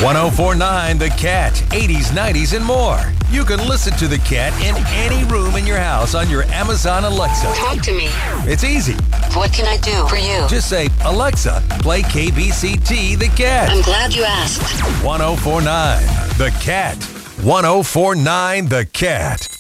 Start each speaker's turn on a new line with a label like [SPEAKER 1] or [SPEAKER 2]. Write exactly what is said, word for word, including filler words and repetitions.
[SPEAKER 1] one oh four point nine The Cat, eighties, nineties, and more. You can listen to The Cat in any room in your house on your Amazon Alexa.
[SPEAKER 2] Talk to me.
[SPEAKER 1] It's easy.
[SPEAKER 2] What can I do for you?
[SPEAKER 1] Just say, Alexa, play K B C T The Cat.
[SPEAKER 2] I'm glad you asked.
[SPEAKER 1] one oh four point nine The Cat. one oh four point nine The Cat.